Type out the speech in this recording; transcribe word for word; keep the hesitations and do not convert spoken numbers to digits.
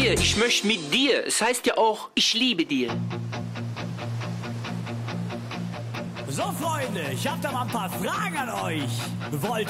dir, ich möchte mit dir. Es heißt ja auch, ich liebe dir. So, Freunde, ich hab da mal ein paar Fragen an euch. Wollt